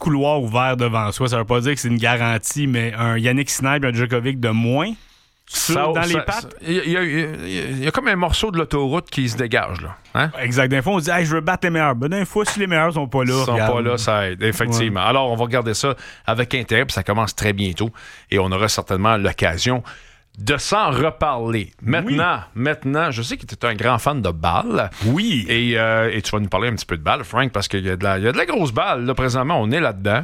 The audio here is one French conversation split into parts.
couloir ouvert devant soi. Ça veut pas dire que c'est une garantie, mais un Yannick Sinner et un Djokovic de moins dans les pattes. Il y a comme un morceau de l'autoroute qui se dégage, là. Hein? Exact. D'un fois, on dit je veux battre les meilleurs. Ben, d'un fois, si les meilleurs sont pas là, ça aide, effectivement. Ouais. Alors, on va regarder ça avec intérêt, puis ça commence très bientôt. Et on aura certainement l'occasion de s'en reparler. Maintenant, je sais que tu es un grand fan de balle. Oui. Et tu vas nous parler un petit peu de balle, Frank, parce qu'il y a de la grosse balle. Là, présentement, on est là-dedans.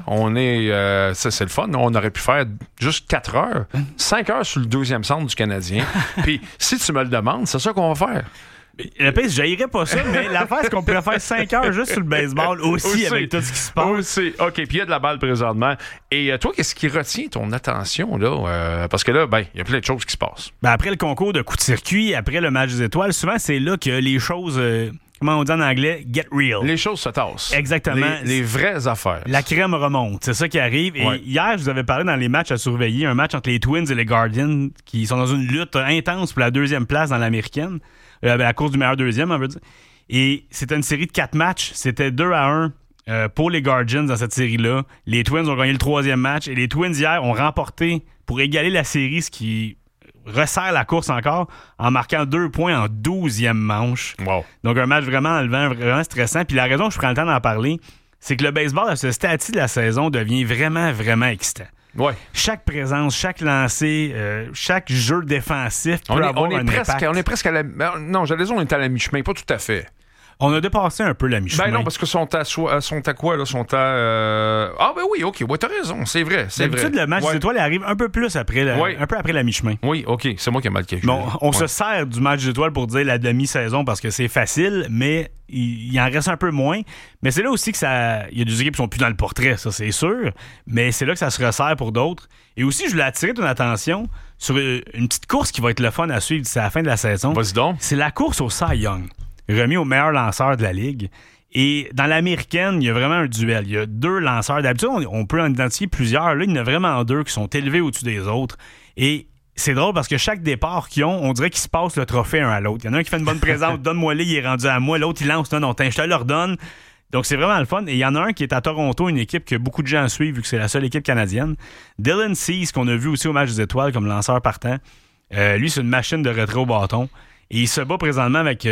C'est le fun. On aurait pu faire juste 4 heures, 5 heures sur le 2e centre du Canadien. Puis, si tu me le demandes, c'est ça qu'on va faire. Le pire, je n'haïrais pas ça, mais l'affaire, c'est qu'on pourrait faire 5 heures juste sur le baseball aussi avec tout ce qui se passe. Aussi. OK, puis il y a de la balle présentement. Et toi, qu'est-ce qui retient ton attention, là? Parce que là, il y a plein de choses qui se passent. Après le concours de coup de circuit, après le match des étoiles, souvent, c'est là que les choses, comment on dit en anglais, get real. Les choses se tassent. Exactement. Les vraies affaires. La crème remonte. C'est ça qui arrive. Et hier, je vous avais parlé dans les matchs à surveiller, un match entre les Twins et les Guardians qui sont dans une lutte intense pour la 2e place dans l'américaine. À cause du meilleur 2e, on veut dire. Et c'était une série de 4 matchs. C'était 2-1 pour les Guardians dans cette série-là. Les Twins ont gagné le 3e match. Et les Twins, hier, ont remporté pour égaler la série, ce qui resserre la course encore, en marquant 2 points en 12e manche. Wow. Donc, un match vraiment enlevant, vraiment stressant. Puis la raison que je prends le temps d'en parler, c'est que le baseball, à ce stade-ci de la saison, devient vraiment, vraiment excitant. Ouais. Chaque présence, chaque lancer, chaque jeu défensif peut avoir un impact. On est presque à la... Non, j'allais dire on est à la mi-chemin, pas tout à fait. On a dépassé un peu la mi-chemin. Ben non, parce que sont à quoi, là? Sont à... Ah ben oui, OK, ouais, t'as raison, c'est vrai. D'habitude, le match des étoiles arrive un peu plus après un peu après la mi-chemin. Oui, OK, c'est moi qui ai mal calculé. Bon, on se sert du match des étoiles pour dire la demi-saison parce que c'est facile, mais il en reste un peu moins. Mais c'est là aussi que il y a des équipes qui sont plus dans le portrait, ça c'est sûr. Mais c'est là que ça se resserre pour d'autres. Et aussi, je voulais attirer ton attention sur une petite course qui va être le fun à suivre d'ici à la fin de la saison. Vas-y donc. C'est la course au Cy Young, remis au meilleur lanceur de la Ligue. Et dans l'américaine, il y a vraiment un duel. Il y a 2 lanceurs. D'habitude, on peut en identifier plusieurs. Là, il y en a vraiment 2 qui sont élevés au-dessus des autres. Et c'est drôle parce que chaque départ qu'ils ont, on dirait qu'ils se passent le trophée un à l'autre. Il y en a un qui fait une bonne présence, donne-moi-le, il est rendu à moi. L'autre, il lance, non, je te le redonne. Donc, c'est vraiment le fun. Et il y en a un qui est à Toronto, une équipe que beaucoup de gens suivent vu que c'est la seule équipe canadienne. Dylan Cease, qu'on a vu aussi au match des étoiles comme lanceur partant. Lui, c'est une machine de retrait au bâton. Et il se bat présentement avec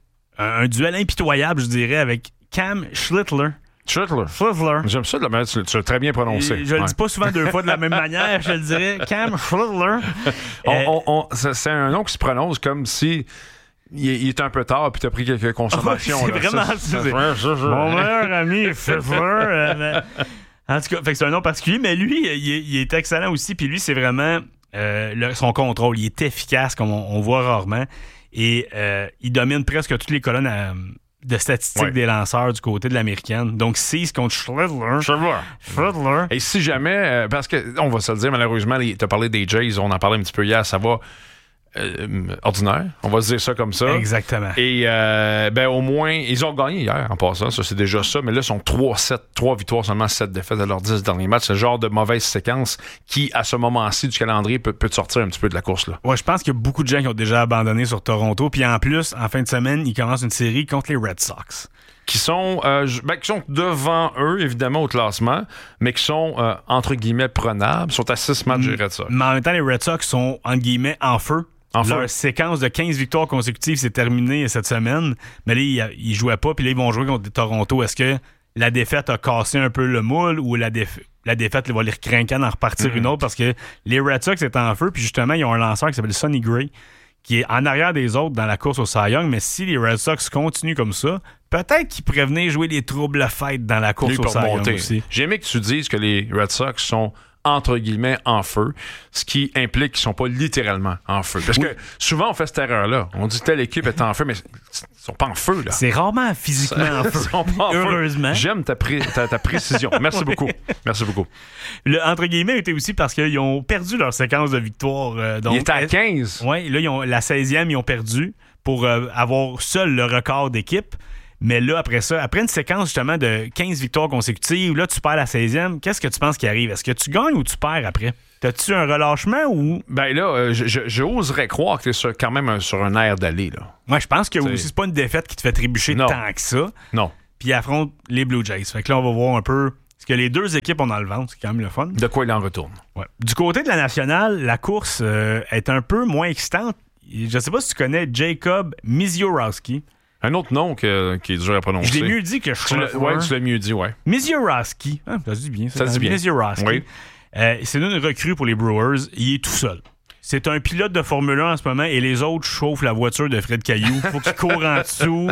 un duel impitoyable, je dirais, avec Cam Schlittler. Schlittler. J'aime ça de la manière, tu l'as très bien prononcé. Je le dis pas souvent 2 fois de la même manière, je le dirais. Cam Schlittler. C'est un nom qui se prononce comme si il est un peu tard puis tu as pris quelques consommations. C'est vraiment mon meilleur ami Schlittler. En tout cas, fait que c'est un nom particulier, mais lui, il est excellent aussi. Puis lui, c'est vraiment son contrôle. Il est efficace, comme on voit rarement. Et il domine presque toutes les colonnes de statistiques des lanceurs du côté de l'américaine. Donc, 6 contre Schlittler. Et si jamais, parce que on va se le dire, malheureusement, tu as parlé des Jays, on en parlait un petit peu hier, ça va ordinaire, on va se dire ça comme ça. Exactement. Et au moins, ils ont gagné hier en passant, ça c'est déjà ça, mais là ils sont 3 victoires, seulement 7 défaites à leurs 10 derniers matchs. C'est le genre de mauvaise séquence qui, à ce moment-ci du calendrier, peut te sortir un petit peu de la course là. Ouais, je pense qu'il y a beaucoup de gens qui ont déjà abandonné sur Toronto, puis en plus, en fin de semaine, ils commencent une série contre les Red Sox. Qui sont devant eux, évidemment, au classement, mais qui sont, entre guillemets, prenables, sont à 6 matchs des Red Sox. Mais en même temps, les Red Sox sont, entre guillemets, en feu. Leur séquence de 15 victoires consécutives s'est terminée cette semaine, mais là, ils jouaient pas, puis là, ils vont jouer contre Toronto. Est-ce que la défaite a cassé un peu le moule ou la défaite va les recrinquer d'en repartir une autre? Parce que les Red Sox étaient en feu, puis justement, ils ont un lanceur qui s'appelle Sonny Gray, qui est en arrière des autres dans la course au Cy Young, mais si les Red Sox continuent comme ça, peut-être qu'ils pourraient venir jouer les troubles à fête dans la course au Cy Young aussi. J'ai aimé que tu dises que les Red Sox sont entre guillemets en feu, ce qui implique qu'ils sont pas littéralement en feu. Parce que souvent on fait cette erreur-là. On dit telle équipe est en feu, mais ils sont pas en feu là. C'est rarement physiquement en feu. Ils sont pas en heureusement. Feu. J'aime ta précision. Merci beaucoup. Merci beaucoup. Le entre guillemets était aussi parce qu'ils ont perdu leur séquence de victoires. Ils étaient à 15. Oui, là, la 16e, ils ont perdu pour avoir seul le record d'équipe. Mais là, après une séquence justement de 15 victoires consécutives, là, tu perds la 16e. Qu'est-ce que tu penses qui arrive? Est-ce que tu gagnes ou tu perds après? T'as-tu un relâchement ou... Ben là, j'oserais croire que t'es quand même sur un air d'aller, là. Moi, je pense que aussi, c'est pas une défaite qui te fait trébucher tant que ça. Non. Puis ils affrontent les Blue Jays. Fait que là, on va voir un peu ce que les deux équipes ont dans le ventre. C'est quand même le fun. De quoi il en retourne. Ouais. Du côté de la nationale, la course est un peu moins excitante. Je ne sais pas si tu connais Jacob Misiorowski. Un autre nom qui est dur à prononcer. Je l'ai mieux dit que Schroeder. Oui, tu l'as mieux dit, ouais. Misiorowski. Ça se dit bien. Ça se dit bien. Misiorowski. Oui. C'est une recrue pour les Brewers. Il est tout seul. C'est un pilote de Formule 1 en ce moment et les autres chauffent la voiture de Fred Caillou. Faut qu'il court en dessous.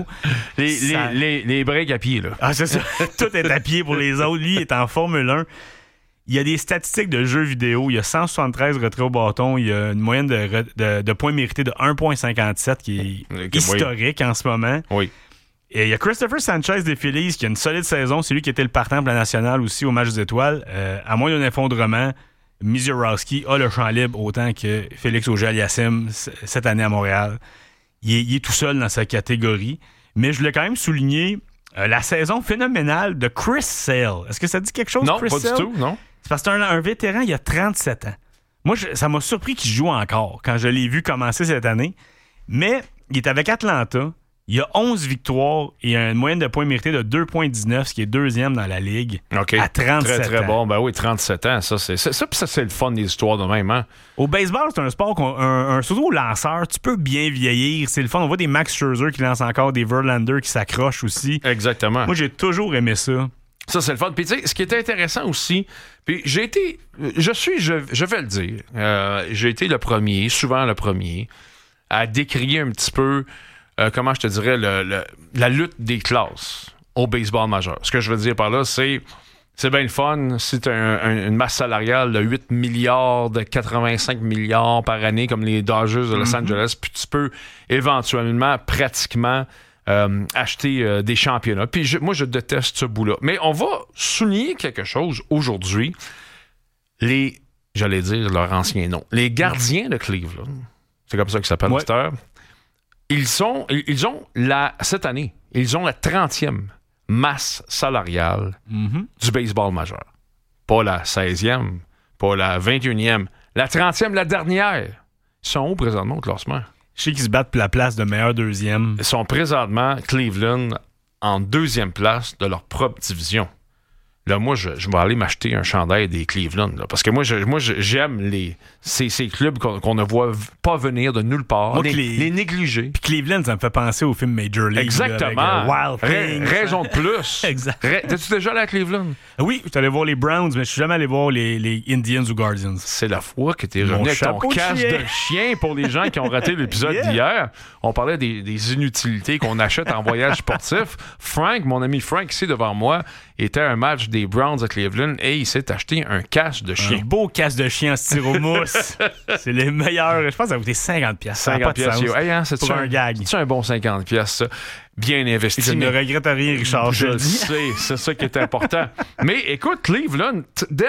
Les breaks à pied, là. Ah, c'est ça. Tout est à pied pour les autres. Lui, il est en Formule 1. Il y a des statistiques de jeux vidéo. Il y a 173 retraits au bâton. Il y a une moyenne de points mérités de 1,57 qui est historique en ce moment. Oui. Et il y a Christopher Sanchez des Phillies qui a une solide saison. C'est lui qui était le partant pour la nationale aussi au match des étoiles. À moins d'un effondrement, Misiorowski a le champ libre autant que Félix Auger-Aliassime cette année à Montréal. Il est tout seul dans sa catégorie. Mais je voulais quand même souligner la saison phénoménale de Chris Sale. Est-ce que ça dit quelque chose, non, Chris pas Sale? du tout, non. C'est parce que c'est un vétéran, il a 37 ans. Moi, ça m'a surpris qu'il joue encore quand je l'ai vu commencer cette année. Mais il est avec Atlanta. Il a 11 victoires et une moyenne de points mérités de 2,19, ce qui est deuxième dans la Ligue. OK. À 37 très, très ans. bon. Ben oui, 37 ans. Ça, c'est le fun des histoires de même, hein? Au baseball, c'est un sport surtout au lanceur, tu peux bien vieillir. C'est le fun. On voit des Max Scherzer qui lancent encore, des Verlander qui s'accrochent aussi. Exactement. Moi, j'ai toujours aimé ça. Ça, c'est le fun. Puis, tu sais, ce qui est intéressant aussi, puis je vais le dire, j'ai été souvent le premier, à décrier un petit peu, comment je te dirais, la lutte des classes au baseball majeur. Ce que je veux dire par là, c'est bien le fun si tu as une masse salariale de 8 milliards, de 85 milliards par année, comme les Dodgers de Los Angeles, puis tu peux éventuellement, pratiquement, acheter des championnats. Puis moi, je déteste ce bout-là. Mais on va souligner quelque chose aujourd'hui. J'allais dire leur ancien nom, les gardiens de Cleveland, c'est comme ça qu'ils s'appellent, ouais. Cette année, ils ont la 30e masse salariale du baseball majeur. Pas la 16e, pas la 21e, la 30e, la dernière. Ils sont où présentement au classement? Je sais qu'ils se battent pour la place de meilleur deuxième. Ils sont présentement, Cleveland, en deuxième place de leur propre division. Là, moi, je vais aller m'acheter un chandail des Cleveland. Là, parce que moi, j'aime ces clubs qu'on ne voit pas venir de nulle part. Moi, les négliger. Puis Cleveland, ça me fait penser au film Major League. Exactement. Là, avec, Wild Things. Raison de plus. Exact. T'es-tu déjà allé à Cleveland? Oui, je suis allé voir les Browns, mais je suis jamais allé voir les Indians ou Guardians. C'est la fois que t'es revenu avec ton casque de chien pour les gens qui ont raté l'épisode d'hier. On parlait des inutilités qu'on achète en voyage sportif. Frank, mon ami Frank, ici devant moi, était à un match des Browns à Cleveland et il s'est acheté un casque de chien. Un beau casque de chien en styromousse. C'est les meilleurs. Je pense que ça a coûté 50$. 50$. Hey, hein, pour un gag. C'est un bon 50$, ça. Bien investi. Je ne regrette rien, Richard. Je le sais, c'est ça qui est important. Mais écoute, Cleveland,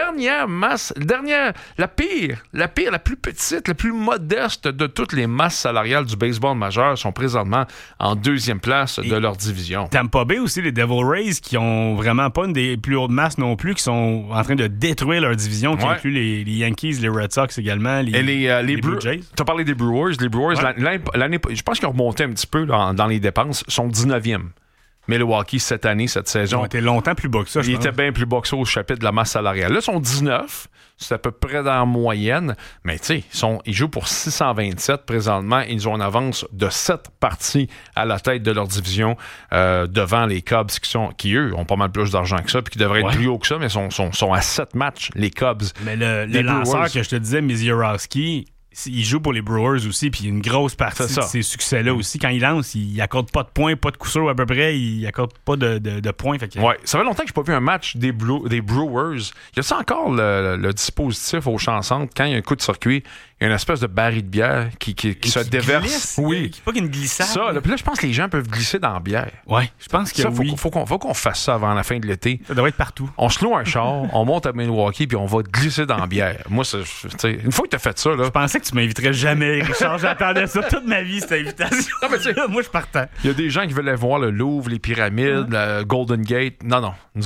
la plus petite, la plus modeste de toutes les masses salariales du baseball majeur sont présentement en deuxième place de leur division. Tampa Bay aussi, les Devil Rays, qui ont vraiment pas une des plus hautes masses non plus, qui sont en train de détruire leur division, qui inclut les Yankees, les Red Sox également, les Blue Jays. Tu as parlé des Brewers. Les Brewers, l'année, je pense qu'ils ont remonté un petit peu dans les dépenses, sont 19e. Milwaukee, cette saison. Ils ont été longtemps plus bas que ça, je pense. Ils étaient bien plus bas que ça au chapitre de la masse salariale. Là, ils sont 19. C'est à peu près dans la moyenne. Mais tu sais, ils jouent pour 627 présentement. Ils ont une avance de 7 parties à la tête de leur division devant les Cubs qui, eux, ont pas mal plus d'argent que ça puis qui devraient être plus haut que ça, mais sont à 7 matchs, les Cubs. Mais le lanceur que je te disais, Misiorowski, il joue pour les Brewers aussi, puis une grosse partie de ses succès-là aussi. Quand il lance, il accorde pas de points, pas de coup sûr à peu près, il accorde pas de points. Fait que... Ouais, ça fait longtemps que j'ai pas vu un match des Brewers. Y a-t-il encore le dispositif au champ centre quand il y a un coup de circuit? Il y a une espèce de baril de bière qui se déverse. Glisse, oui. Pas qu'une glissade. Ça, puis là, je pense que les gens peuvent glisser dans la bière. Ouais, je pense que oui. Faut qu'on fasse ça avant la fin de l'été. Ça devrait être partout. On se loue un char, on monte à Milwaukee, puis on va glisser dans la bière. Moi, une fois que t'as fait ça, là... Je pensais que tu m'inviterais jamais, Richard. J'attendais ça toute ma vie, cette invitation. Non, mais moi, je partais. Il y a des gens qui veulent aller voir le Louvre, les pyramides, le Golden Gate. Non. Nous autres,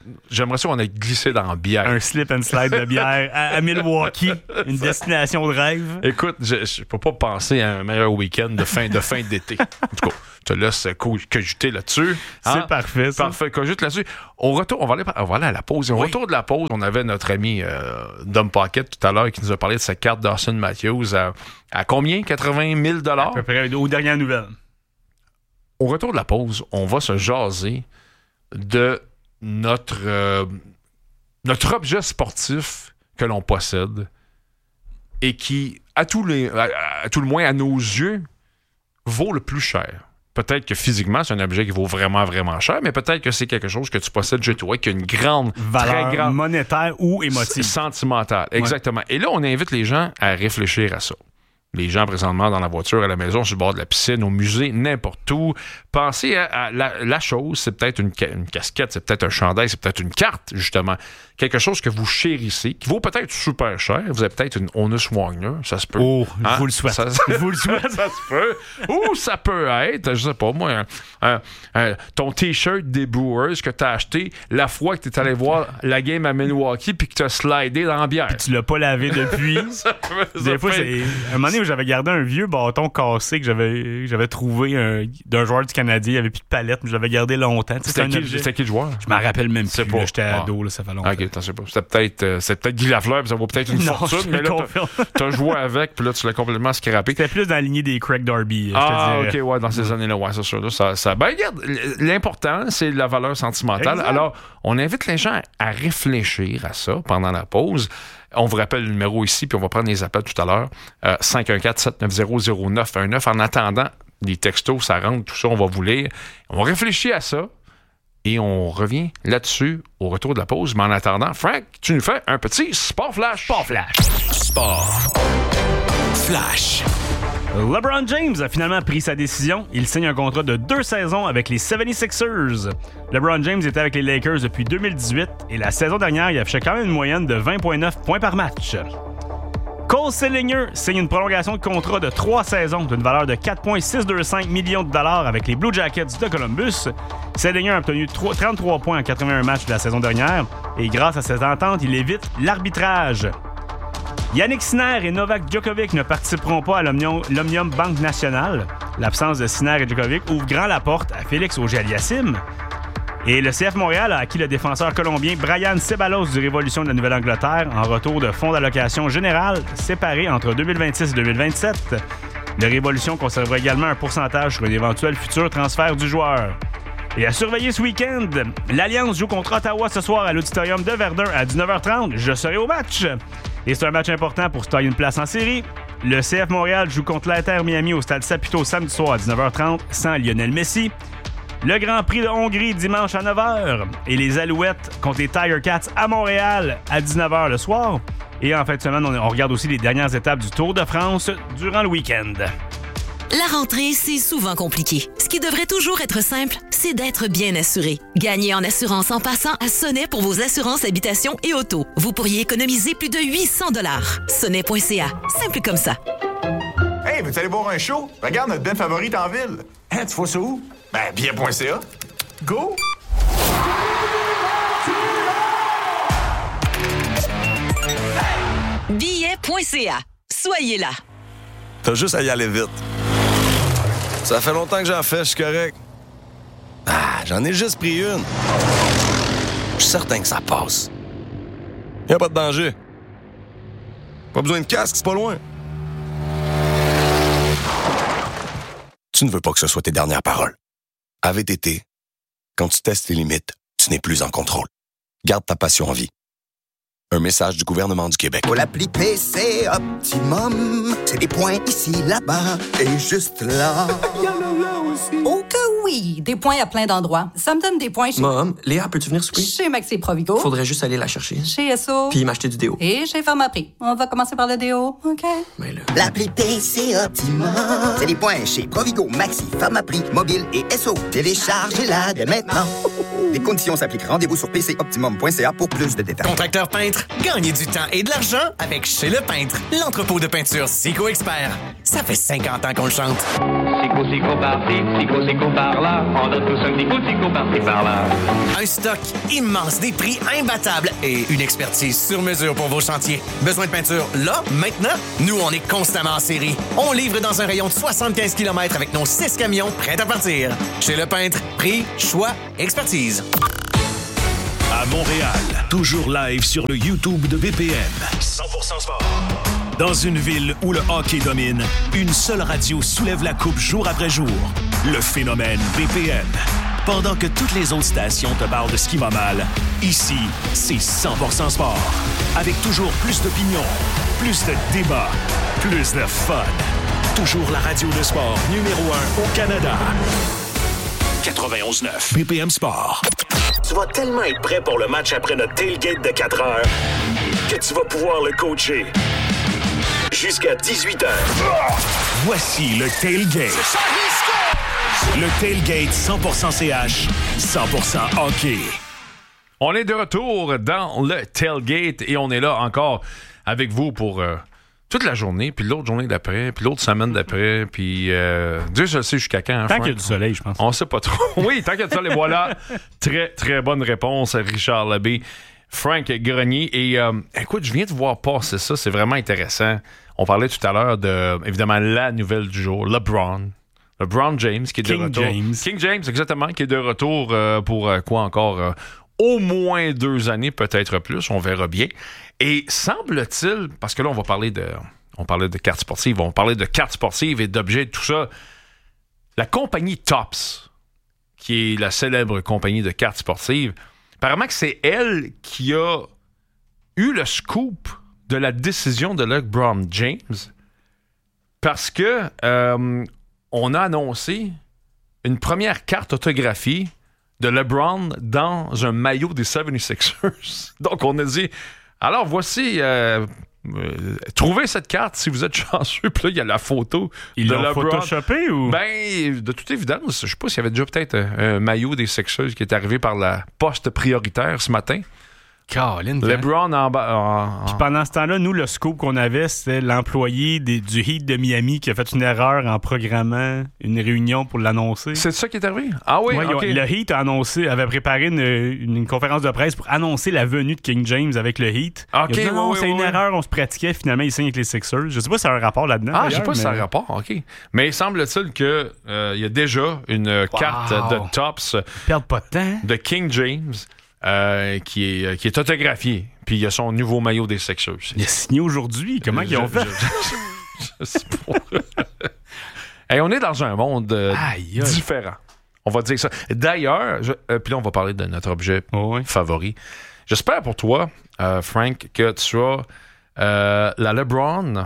J'aimerais ça qu'on ait glissé dans la bière. Un slip and slide de bière à Milwaukee, une destination de rêve. Écoute, je peux pas penser à un meilleur week-end de fin d'été. En tout cas, je te laisse cogiter là-dessus. C'est parfait, ça. Parfait, cogite là-dessus. On va aller à la pause. Et au retour de la pause, on avait notre ami Dom Pocket tout à l'heure qui nous a parlé de sa carte d'Austin Matthews à combien? 80 000 $? À peu près, aux dernières nouvelles. Au retour de la pause, on va se jaser de notre objet sportif que l'on possède et qui, à tout le moins à nos yeux, vaut le plus cher. Peut-être que physiquement, c'est un objet qui vaut vraiment, vraiment cher, mais peut-être que c'est quelque chose que tu possèdes chez toi, qui a une grande valeur très grande monétaire ou émotive. Sentimentale, exactement. Et là, on invite les gens à réfléchir à ça. Les gens, présentement, dans la voiture, à la maison, sur le bord de la piscine, au musée, n'importe où. Pensez à la chose. C'est peut-être une casquette, c'est peut-être un chandail, c'est peut-être une carte, justement. Quelque chose que vous chérissez, qui vaut peut-être super cher. Vous avez peut-être une Honus Wagner, ça se peut. Oh, je vous le souhaite. Je vous le souhaite. Ça se peut. Ou ça peut être, je sais pas, moi, ton T-shirt des Brewers que tu as acheté la fois que tu es allé voir la game à Milwaukee puis que tu as slidé dans la bière. Puis tu l'as pas lavé depuis. Des fois, c'est un moment donné où j'avais gardé un vieux bâton cassé que j'avais trouvé d'un joueur du Canadien. Il n'y avait plus de palette, mais je l'avais gardé longtemps. C'était qui le joueur? Je m'en rappelle même plus. Là, j'étais ado, là, ça fait longtemps. OK, t'en sais pas. C'est peut-être Guy Lafleur, puis ça vaut peut-être une fortune, mais là, t'as joué avec, puis là, tu l'as complètement scrappé. C'était plus dans la lignée des Craig Darby. OK, ouais, dans ces années-là, ouais, c'est sûr. Là, ben, regarde, l'important, c'est la valeur sentimentale. Exact. Alors, on invite les gens à réfléchir à ça pendant la pause. On vous rappelle le numéro ici, puis on va prendre les appels tout à l'heure. 514-790-0919. En attendant, les textos, ça rentre, tout ça, on va vous lire. On réfléchit à ça. Et on revient là-dessus au retour de la pause. Mais en attendant, Frank, tu nous fais un petit Sport Flash. Sport Flash. Sport Flash. LeBron James a finalement pris sa décision. Il signe un contrat de 2 saisons avec les 76ers. LeBron James était avec les Lakers depuis 2018 et la saison dernière, il affichait quand même une moyenne de 20,9 points par match. Cole Sillinger signe une prolongation de contrat de 3 saisons d'une valeur de 4,625 millions de dollars avec les Blue Jackets de Columbus. Sillinger a obtenu 33 points en 81 matchs de la saison dernière et grâce à cette entente, il évite l'arbitrage. Yannick Sinner et Novak Djokovic ne participeront pas à l'Omnium Banque Nationale. L'absence de Sinner et Djokovic ouvre grand la porte à Félix Auger-Aliassime. Et le CF Montréal a acquis le défenseur colombien Brian Ceballos du Révolution de la Nouvelle-Angleterre en retour de fonds d'allocation générale séparés entre 2026 et 2027. Le Révolution conservera également un pourcentage sur un éventuel futur transfert du joueur. Et à surveiller ce week-end, l'Alliance joue contre Ottawa ce soir à l'Auditorium de Verdun à 19h30. Je serai au match. Et c'est un match important pour se tailler une place en série. Le CF Montréal joue contre l'Inter Miami au Stade Saputo samedi soir à 19h30 sans Lionel Messi. Le Grand Prix de Hongrie dimanche à 9h et les Alouettes contre les Tiger Cats à Montréal à 19h le soir. Et en fin de semaine, on regarde aussi les dernières étapes du Tour de France durant le week-end. La rentrée, c'est souvent compliqué. Ce qui devrait toujours être simple, c'est d'être bien assuré. Gagnez en assurance en passant à Sonnet pour vos assurances habitation et auto. Vous pourriez économiser plus de 800 $. Sonnet.ca. Simple comme ça. Hey, veux-tu aller voir un show? Regarde notre band favorite en ville. Hein, tu vois ça où? Ben, billet.ca. Go! Billet.ca. Soyez là. T'as juste à y aller vite. Ça fait longtemps que j'en fais, je suis correct. Ah, j'en ai juste pris une. Je suis certain que ça passe. Y a pas de danger. Pas besoin de casque, c'est pas loin. Tu ne veux pas que ce soit tes dernières paroles. À VTT, quand tu testes tes limites, tu n'es plus en contrôle. Garde ta passion en vie. Un message du gouvernement du Québec. Pour l'appli PC Optimum, c'est des points ici, là-bas et juste là. Oh que oui! Des points à plein d'endroits. Ça me donne des points chez... Mom, Léa, peux-tu venir souper? Chez Maxi Provigo. Faudrait juste aller la chercher. Chez Esso. Puis m'acheter du déo. Et chez Pharmaprix. On va commencer par le déo, OK? Mais là... L'appli PC Optimum, c'est des points chez Provigo, Maxi, Pharmaprix, Mobile et Esso. Téléchargez-la dès maintenant. Les conditions s'appliquent. Rendez-vous sur pcoptimum.ca pour plus de détails. Contracteur peintre, gagnez du temps et de l'argent avec Chez Le Peintre, l'entrepôt de peinture Sico Expert. Ça fait 50 ans qu'on le chante. Sico, Sico, parti, Sico, Sico, parti. par-là, on a tous un petit coup par-ci par-là. Un stock immense, des prix imbattables et une expertise sur mesure pour vos chantiers. Besoin de peinture là, maintenant? Nous, on est constamment en série. On livre dans un rayon de 75 km avec nos 6 camions prêts à partir. Chez Le Peintre, prix, choix, expertise. À Montréal, toujours live sur le YouTube de BPM. 100% sport. Dans une ville où le hockey domine, une seule radio soulève la coupe jour après jour. Le phénomène BPM. Pendant que toutes les autres stations te parlent de ce qui va mal, ici, c'est 100% sport. Avec toujours plus d'opinions, plus de débats, plus de fun. Toujours la radio de sport numéro 1 au Canada. 91.9 BPM Sport. Tu vas tellement être prêt pour le match après notre tailgate de 4 heures que tu vas pouvoir le coacher jusqu'à 18 heures. Voici le tailgate. Le tailgate 100% CH, 100% hockey. On est de retour dans le tailgate et on est là encore avec vous pour toute la journée, puis l'autre journée d'après, puis l'autre semaine d'après, puis Dieu se le sait jusqu'à quand. Hein, tant Frank? qu'il y a du soleil, je pense. On sait pas trop. Oui, tant qu'il y a du soleil, voilà. Très, très bonne réponse, Richard Labbé. Frank Grenier. Et écoute, je viens de voir passer ça. C'est vraiment intéressant. On parlait tout à l'heure de, évidemment, la nouvelle du jour, LeBron James, qui est de retour. King James, exactement, qui est de retour pour quoi encore? Au moins 2 années, peut-être plus. On verra bien. Et semble-t-il, parce que là, on parlait de cartes sportives, on parlait de cartes sportives et d'objets, tout ça. La compagnie Topps, qui est la célèbre compagnie de cartes sportives, apparemment que c'est elle qui a eu le scoop de la décision de LeBron James parce que on a annoncé une première carte autographiée de LeBron dans un maillot des 76ers. Donc, on a dit, alors voici, trouvez cette carte si vous êtes chanceux. Puis là, il y a la photo Ils de l'ont LeBron. photoshopé ou? Ben, de toute évidence, je sais pas s'il y avait déjà peut-être un maillot des Sixers qui est arrivé par la poste prioritaire ce matin. Caroline, LeBron en bas. Puis pendant ce temps-là, nous, le scoop qu'on avait, c'était l'employé du Heat de Miami qui a fait une erreur en programmant une réunion pour l'annoncer. C'est ça qui est arrivé? Ah oui, ouais, OK. Le Heat avait préparé une conférence de presse pour annoncer la venue de King James avec le Heat. OK, il a dit, non, oui, c'est une erreur, on se pratiquait, finalement, il signe avec les Sixers. Je sais pas si ça a un rapport là-dedans. Ah, je sais pas si ça a un rapport, OK. Mais semble-t-il qu'il y a déjà une carte de Topps. Perdre pas de temps. De King James. Qui est autographié. Puis il y a son nouveau maillot des Sixers. Il a signé aujourd'hui. Comment ils ont fait? Je sais pas. Hey, on est dans un monde différent. On va dire ça. D'ailleurs, puis là, on va parler de notre objet favori. J'espère pour toi, Frank, que tu as la LeBron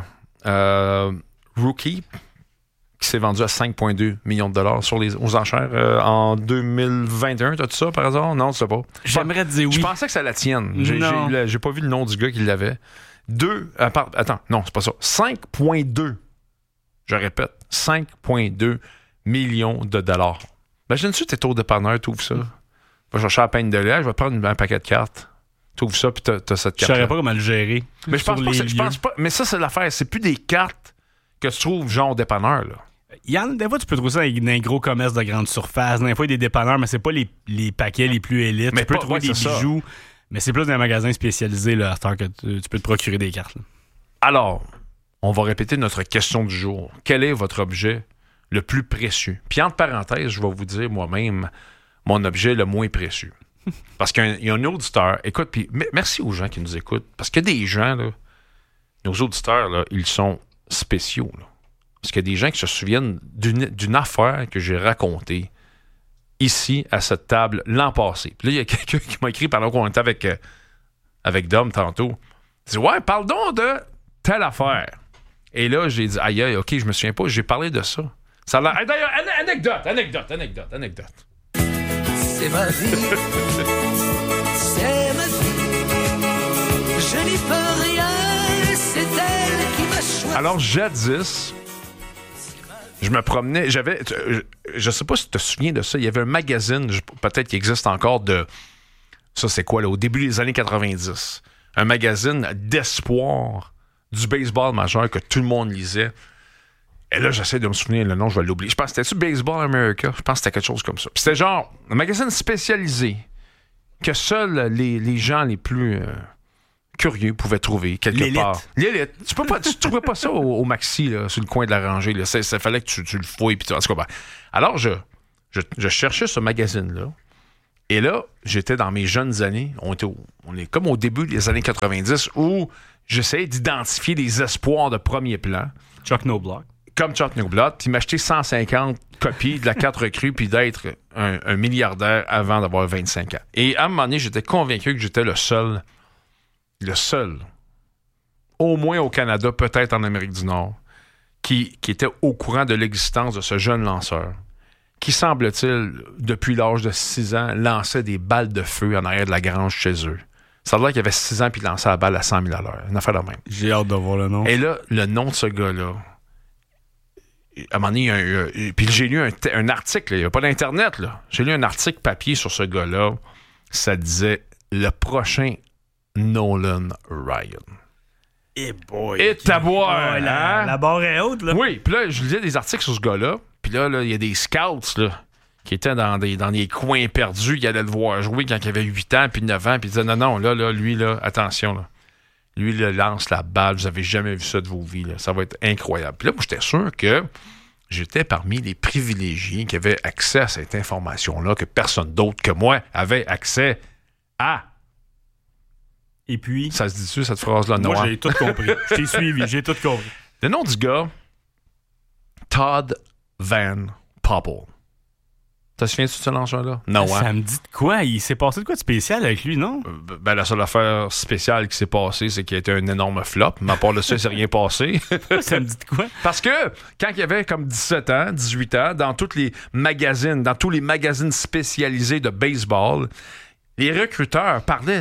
Rookie qui s'est vendu à 5,2 millions de dollars aux enchères en 2021. T'as-tu ça par hasard? Non, tu sais pas. J'aimerais te dire oui. Je pensais que ça la tienne. J'ai pas vu le nom du gars qui l'avait. Attends, non, c'est pas ça. 5,2. Je répète, 5,2 millions de dollars. Imagine-tu, t'es au dépanneur, t'ouvres ça. Va chercher la peine de lait, je vais prendre un paquet de cartes. T'ouvres ça, puis t'as cette carte. Je saurais pas comment le gérer. Mais je pense pas. Mais ça, c'est l'affaire. C'est plus des cartes que tu trouves genre au dépanneur, là. Yann, des fois, tu peux trouver ça dans un gros commerce de grande surface. Des fois, il y a des dépanneurs, mais c'est pas les paquets les plus élites. Mais tu peux trouver des bijoux, mais c'est plus dans un magasin spécialisé là, à cette heure que tu peux te procurer des cartes. Là. Alors, on va répéter notre question du jour. Quel est votre objet le plus précieux? Puis, entre parenthèses, je vais vous dire moi-même mon objet le moins précieux. Parce qu'il y a un auditeur. Écoute, puis merci aux gens qui nous écoutent. Parce que des gens, là, nos auditeurs, là, ils sont spéciaux, là. Parce qu'il y a des gens qui se souviennent d'une affaire que j'ai racontée ici, à cette table, l'an passé. Puis là, il y a quelqu'un qui m'a écrit pendant qu'on était avec Dom tantôt. Il dit « Ouais, parle donc de telle affaire. » Et là, j'ai dit « Aïe, OK, je me souviens pas, j'ai parlé de ça. » Ça a l'air... D'ailleurs, anecdote. C'est ma vie. C'est ma vie. Je n'y peux rien. C'est elle qui m'a choisi. Alors, jadis... Je me promenais, je sais pas si tu te souviens de ça, il y avait un magazine, peut-être qu'il existe encore ça c'est quoi là, au début des années 90, un magazine d'espoir du baseball majeur que tout le monde lisait. Et là, j'essaie de me souvenir le nom, je vais l'oublier. Je pense que c'était-tu Baseball America? Je pense que c'était quelque chose comme ça. Puis c'était genre un magazine spécialisé que seuls les gens les plus curieux pouvaient trouver quelque part. L'élite. Tu trouvais pas ça au Maxi, là, sur le coin de la rangée. Là. Ça fallait que tu le fouilles. Puis en tout cas, ben. Alors, je cherchais ce magazine-là. Et là, j'étais dans mes jeunes années. On est comme au début des années 90 où j'essayais d'identifier des espoirs de premier plan. Chuck Knobloch. Comme Chuck Knobloch, puis m'acheter 150 copies de la carte recrue puis d'être un milliardaire avant d'avoir 25 ans. Et à un moment donné, j'étais convaincu que j'étais le seul, au moins au Canada, peut-être en Amérique du Nord, qui était au courant de l'existence de ce jeune lanceur qui, semble-t-il, depuis l'âge de 6 ans, lançait des balles de feu en arrière de la grange chez eux. Ça a l'air qu'il avait 6 ans puis il lançait la balle à 100 000 à l'heure. Une affaire de même. J'ai hâte de voir le nom. Et là, le nom de ce gars-là, à un moment donné, puis j'ai lu un article, il n'y a pas d'Internet, là. J'ai lu un article papier sur ce gars-là. Ça disait « Le prochain Nolan Ryan ». Et boy! Et taboire! La barre est haute, là. Oui, puis là, je lisais des articles sur ce gars-là. Puis là, il y a des scouts là, qui étaient dans des coins perdus, qui allaient le voir jouer quand il avait 8 ans, puis 9 ans, puis ils disaient non, lui, attention, là. Lui, il lance la balle, vous n'avez jamais vu ça de vos vies, là. Ça va être incroyable. Puis là, moi, j'étais sûr que j'étais parmi les privilégiés qui avaient accès à cette information-là, que personne d'autre que moi avait accès à. Et puis... Ça se dit-tu, cette phrase-là? Non. Moi, j'ai tout compris. Je t'ai suivi, j'ai tout compris. Le nom du gars, Todd Van Poppel. T'as souviens-tu de ce lanceur-là? Non, Ça me dit de quoi? Il s'est passé de quoi de spécial avec lui, non? La seule affaire spéciale qui s'est passée, c'est qu'il a été un énorme flop. Mais à part de ça, il s'est rien passé. Ça me dit de quoi? Parce que quand il avait comme 17 ans, 18 ans, dans tous les magazines spécialisés de baseball, les recruteurs parlaient...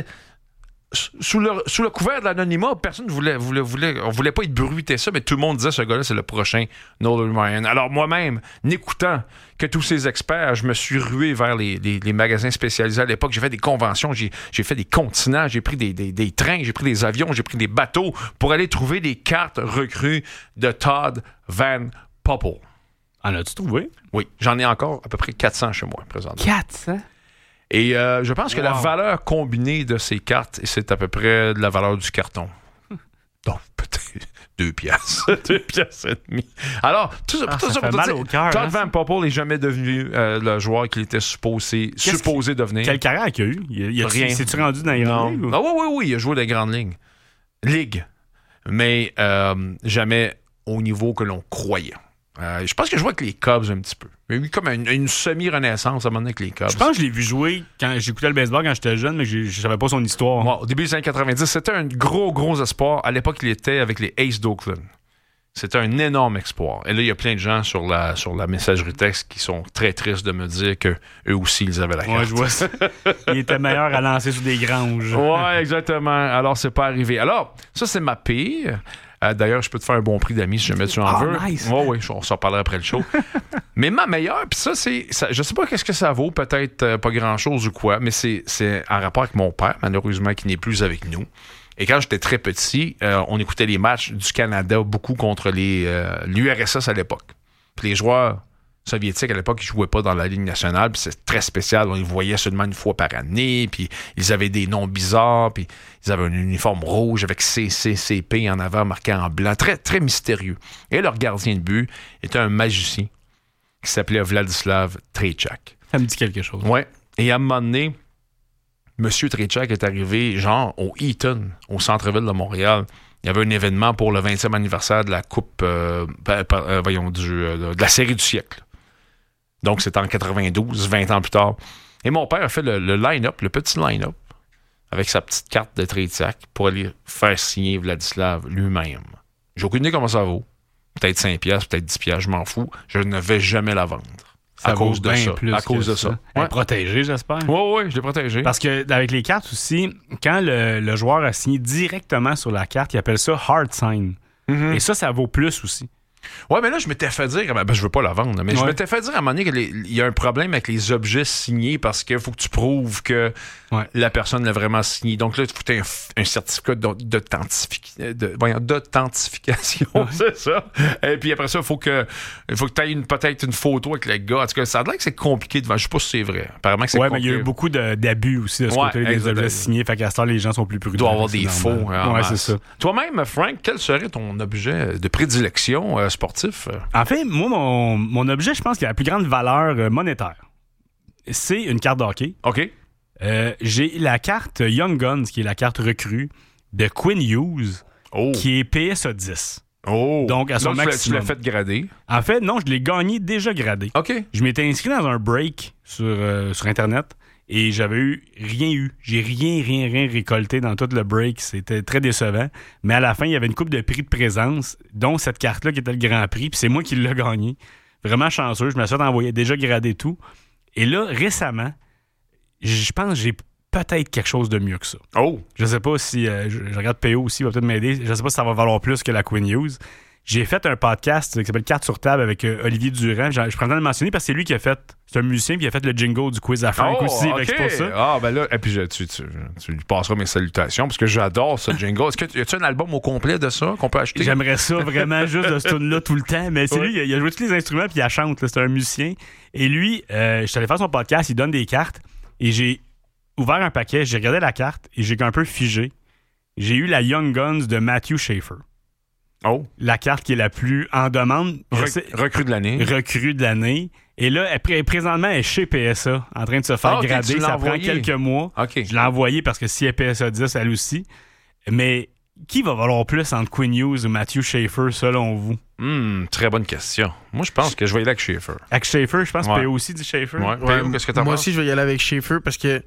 Sous le couvert de l'anonymat, personne ne voulait pas être bruité ça, mais tout le monde disait ce gars-là, c'est le prochain Nolan Ryan. Alors moi-même, n'écoutant que tous ces experts, je me suis rué vers les magasins spécialisés à l'époque. J'ai fait des conventions, j'ai fait des continents, j'ai pris des trains, j'ai pris des avions, j'ai pris des bateaux pour aller trouver des cartes recrues de Todd Van Poppel. En as-tu trouvé? Oui, j'en ai encore à peu près 400 chez moi, présentement. 400? Et je pense que la valeur combinée de ces cartes, c'est à peu près de la valeur du carton. Donc, peut-être 2 piastres. 2 piastres et demi. Alors, tout ça pour te dire, Todd Van Poppel n'est jamais devenu le joueur qu'il était supposé devenir. Quelle carrière qu'il a eu? Rien. S'est-tu rendu dans les grandes ligues? Ah oui, il a joué dans les grandes ligues. Mais jamais au niveau que l'on croyait. Je pense que je vois avec les Cubs un petit peu. Il y a eu comme une semi-renaissance à un moment donné avec les Cubs. Je pense que je l'ai vu jouer quand j'écoutais le baseball quand j'étais jeune, mais je ne savais pas son histoire. Bon, au début des années 90, c'était un gros espoir. À l'époque, il était avec les Aces d'Oakland. C'était un énorme espoir. Et là, il y a plein de gens sur la messagerie texte qui sont très tristes de me dire qu'eux aussi, ils avaient la carte. Ouais, je vois ça. Il était meilleur à lancer sur des granges. Ouais, exactement. Alors, c'est pas arrivé. Alors, ça, c'est ma pire. D'ailleurs, je peux te faire un bon prix d'amis si jamais tu en veux. Nice. Oui, on s'en parlera après le show. Mais ma meilleure, puis ça, je sais pas qu'est-ce que ça vaut, peut-être pas grand-chose ou quoi, mais c'est en rapport avec mon père, malheureusement, qui n'est plus avec nous. Et quand j'étais très petit, on écoutait les matchs du Canada beaucoup contre l'URSS à l'époque. Puis les joueurs soviétiques à l'époque, ils jouaient pas dans la Ligue nationale, puis c'est très spécial. On les voyait seulement une fois par année, puis ils avaient des noms bizarres, puis ils avaient un uniforme rouge avec CCCP en avant marqué en blanc, très, très mystérieux. Et leur gardien de but était un magicien qui s'appelait Vladislav Trejčák. Ça me dit quelque chose. Ouais. Et à un moment donné, M. Trejčák est arrivé, genre, au Eaton, au centre-ville de Montréal. Il y avait un événement pour le 20e anniversaire de la Coupe, de la série du siècle. Donc, c'était en 92, 20 ans plus tard. Et mon père a fait le line-up, le petit line-up, avec sa petite carte de Trejčák pour aller faire signer Vladislav lui-même. J'ai aucune idée comment ça vaut. Peut-être 5 piastres, peut-être 10 piastres, je m'en fous. Je ne vais jamais la vendre. Ça à cause de ça. Plus à cause de ça. Ouais. Protégé, j'espère. Oui, je l'ai protégé. Parce que avec les cartes aussi, quand le joueur a signé directement sur la carte, il appelle ça hard sign. Mm-hmm. Et ça vaut plus aussi. Ouais, mais là, je m'étais fait dire, je veux pas la vendre, mais je m'étais fait dire à un moment donné qu'il y a un problème avec les objets signés parce qu'il faut que tu prouves que la personne l'a vraiment signé. Donc là, il faut que tu aies un certificat d'authentification, c'est ça. Et puis après ça, il faut que tu aies peut-être une photo avec le gars. En tout cas, ça a l'air que c'est compliqué de vendre. Je sais pas si c'est vrai. Apparemment que c'est compliqué. Mais il y a eu beaucoup d'abus aussi de ce côté des objets signés. Fait qu'à ce temps, les gens sont plus prudents. Il doit y avoir des faux. Ouais, c'est ça. Toi-même, Frank, quel serait ton objet de prédilection sportif? En fait, moi, mon objet, je pense qu'il a la plus grande valeur monétaire. C'est une carte de hockey. OK. J'ai la carte Young Guns, qui est la carte recrue de Quinn Hughes, qui est PSA 10. Donc, à son maximum. Tu l'as fait grader? En fait, non, je l'ai gagné déjà gradé. OK. Je m'étais inscrit dans un break sur Internet et j'avais rien eu. J'ai rien récolté dans tout le break. C'était très décevant. Mais à la fin, il y avait une coupe de prix de présence, dont cette carte-là qui était le Grand Prix. Puis c'est moi qui l'ai gagné. Vraiment chanceux. Je me suis envoyé déjà gradé tout. Et là, récemment, je pense que j'ai peut-être quelque chose de mieux que ça. Je sais pas si... je regarde PO aussi, il va peut-être m'aider. Je sais pas si ça va valoir plus que la Quinn Hughes. J'ai fait un podcast qui s'appelle Carte sur table avec Olivier Durand. Je prends le temps de le mentionner parce que c'est lui qui a fait... C'est un musicien puis il a fait le jingle du quiz à Frank aussi. Okay. C'est pour ça. Ah, ben là, et puis tu lui passeras mes salutations parce que j'adore ce jingle. Y a-tu un album au complet de ça qu'on peut acheter? J'aimerais ça vraiment juste de ce tune-là tout le temps. Mais c'est lui, il a joué tous les instruments puis il chante. C'est un musicien. Et lui, je suis allé faire son podcast, il donne des cartes et j'ai ouvert un paquet, j'ai regardé la carte et j'ai un peu figé. J'ai eu la Young Guns de Matthew Schaefer. La carte qui est la plus en demande. Recrue de l'année. Recrue de l'année. Et là, présentement, elle est chez PSA, en train de se faire grader. Ça prend quelques mois. Je l'ai envoyé parce que si elle est PSA 10, elle aussi. Mais qui va valoir plus entre Quinn Hughes ou Matthew Schaefer, selon vous? Très bonne question. Moi, je pense que je vais y aller avec Schaefer. Avec Schaefer, je pense que PO aussi dit Schaefer. Qu'est-ce que t'en penses? Moi aussi, je vais y aller avec Schaefer parce que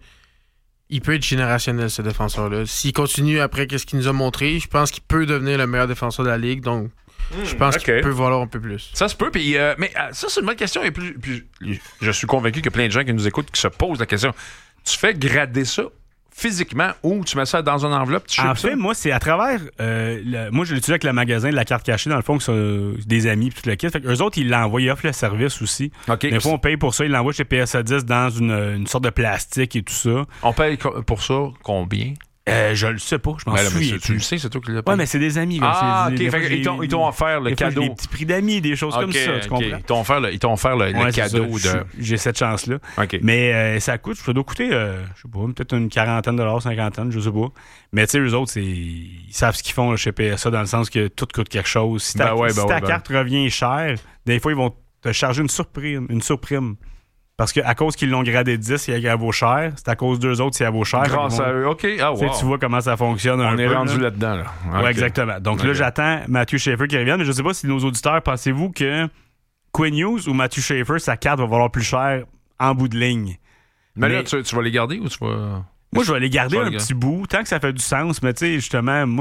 il peut être générationnel, ce défenseur-là. S'il continue après ce qu'il nous a montré, je pense qu'il peut devenir le meilleur défenseur de la Ligue. Donc, je pense qu'il peut valoir un peu plus. Ça se peut. Puis, mais ça, c'est une bonne question. Et puis, je suis convaincu qu'il y a plein de gens qui nous écoutent qui se posent la question. Tu fais grader ça physiquement ou tu mets ça dans une enveloppe? En fait, moi, c'est à travers... moi, je l'utilise avec le magasin de la carte cachée, dans le fond, que c'est des amis et tout le kit. Fait qu'eux autres, ils l'envoient, ils offrent le service aussi. Des fois, on paye pour ça. Ils l'envoient chez PSA 10 dans une sorte de plastique et tout ça. On paye pour ça combien? Je le sais pas, je m'en souviens. Tu le sais, c'est toi qui l'as payé. Ouais, mais c'est des amis. Ils t'ont offert le cadeau. Des petits prix d'amis, des choses comme ça, tu comprends? Ils t'ont offert le cadeau de... J'ai cette chance-là. Mais ça coûte, ça doit coûter, je sais pas, peut-être une quarantaine de dollars, cinquantaine, je sais pas. Mais tu sais, eux autres, ils savent ce qu'ils font chez PSA dans le sens que tout coûte quelque chose. Si ta carte revient chère, des fois, ils vont te charger une surprime. Parce qu'à cause qu'ils l'ont gradé 10, elle vaut cher. C'est à cause d'eux autres si elle vaut cher. Grâce à eux, OK. Ah, wow. Tu vois comment ça fonctionne. On est rendu là-dedans. Là. Okay. Oui, exactement. Donc là, j'attends Matthew Schaefer qui revienne. Mais je ne sais pas si nos auditeurs, pensez-vous que Quinn Hughes ou Matthew Schaefer, sa carte va valoir plus cher en bout de ligne? Mais là, tu vas les garder ou tu vas... Moi, je vais les garder un petit bout, tant que ça fait du sens. Mais tu sais, justement, moi,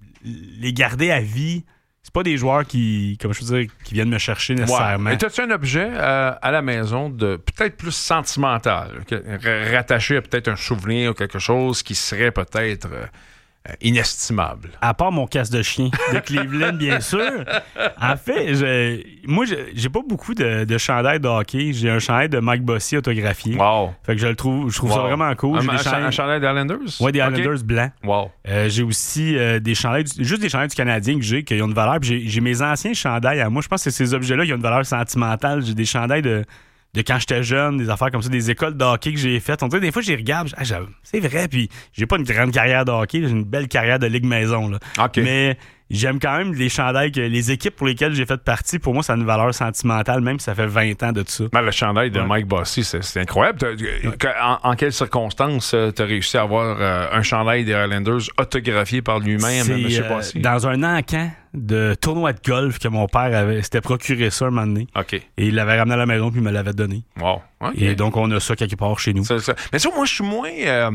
les garder à vie... C'est pas des joueurs qui viennent me chercher nécessairement. Et as-tu un objet à la maison de peut-être plus sentimental, rattaché à peut-être un souvenir ou quelque chose qui serait peut-être inestimable? À part mon casse de chien de Cleveland, bien sûr. En fait, moi, j'ai pas beaucoup de chandails de hockey. J'ai un chandail de Mike Bossy autographié. Wow. Fait que je trouve ça vraiment cool. Un chandail des Islanders? Oui, des Islanders blancs. Wow. J'ai aussi des chandails, juste des chandails du Canadien qui ont une valeur. Puis j'ai mes anciens chandails à moi. Je pense que c'est ces objets-là qui ont une valeur sentimentale. J'ai des chandails de quand j'étais jeune, des affaires comme ça, des écoles de hockey que j'ai faites. On dirait des fois, j'y regarde, c'est vrai, puis j'ai pas une grande carrière de hockey, j'ai une belle carrière de Ligue maison. Là. Mais j'aime quand même les chandails, les équipes pour lesquelles j'ai fait partie, pour moi, ça a une valeur sentimentale, même si ça fait 20 ans de tout ça. Le chandail de Mike Bossy, c'est incroyable. En quelles circonstances t'as réussi à avoir un chandail des Highlanders autographié par lui-même, M. Bossy? Dans un encan de tournoi de golf que mon père s'était procuré ça un moment donné. Et il l'avait ramené à la maison puis il me l'avait donné. Wow. Et donc, on a ça quelque part chez nous. C'est ça. Mais ça, moi, je suis moins...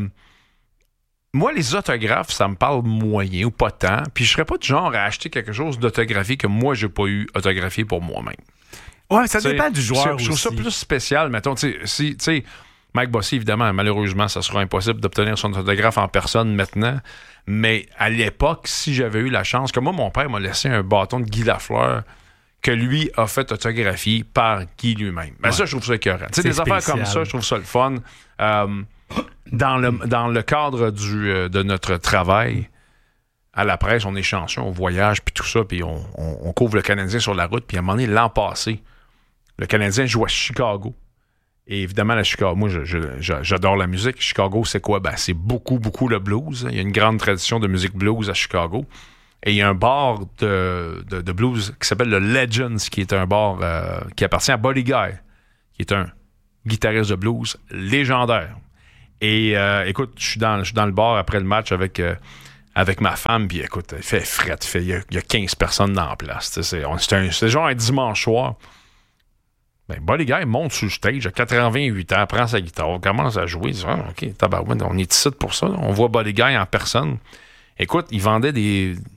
Moi, les autographes, ça me parle moyen ou pas tant. Puis je serais pas du genre à acheter quelque chose d'autographié que moi, j'ai pas eu autographié pour moi-même. Ouais, ça dépend du joueur aussi. Je trouve ça plus spécial. Mettons, tu sais, Mike Bossy, évidemment, malheureusement, ça sera impossible d'obtenir son autographe en personne maintenant. Mais à l'époque, si j'avais eu la chance, que moi, mon père m'a laissé un bâton de Guy Lafleur que lui a fait autographier par Guy lui-même. Ben ça, je trouve ça écœurant. Tu sais, des affaires comme ça, je trouve ça le fun. Dans le cadre de notre travail, à la presse, on est chanceux, on voyage, puis tout ça, puis on couvre le Canadien sur la route. Puis à un moment donné, l'an passé, le Canadien joue à Chicago. Et évidemment, moi, j'adore la musique. Chicago, c'est quoi? Ben, c'est beaucoup, beaucoup le blues. Il y a une grande tradition de musique blues à Chicago. Et il y a un bar de blues qui s'appelle le Legends, qui est un bar qui appartient à Buddy Guy, qui est un guitariste de blues légendaire. Et écoute, je suis dans le bar après le match avec ma femme, puis écoute, il fait fret, il y a 15 personnes dans la place. C'est genre un dimanche soir. Ben, Buddy Guy monte sur le stage à 88 ans, prend sa guitare, commence à jouer. Il dit, OK, tabarouette, on est ici pour ça. On voit Buddy Guy en personne. Écoute, il vendait des